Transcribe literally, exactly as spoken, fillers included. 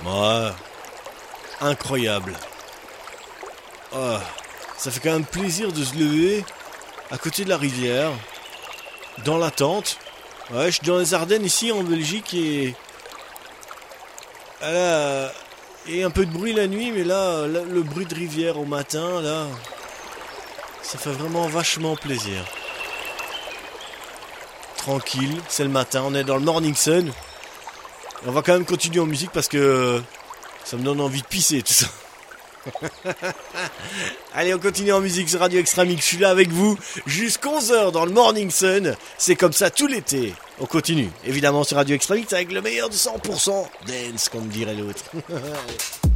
Ouais, incroyable. Oh, ça fait quand même plaisir de se lever à côté de la rivière, dans la tente. Ouais, je suis dans les Ardennes ici en Belgique et... Là, il y a un peu de bruit la nuit, mais là, là, le bruit de rivière au matin, là, ça fait vraiment vachement plaisir. Tranquille, c'est le matin, on est dans le morning sun. On va quand même continuer en musique parce que ça me donne envie de pisser tout ça. Allez, on continue en musique sur Radio Extra Mix. Je suis là avec vous jusqu'à onze heures dans le Morning Sun. C'est comme ça tout l'été. On continue, évidemment, sur Radio Extra Mix avec le meilleur de cent pour cent dance, comme dirait l'autre.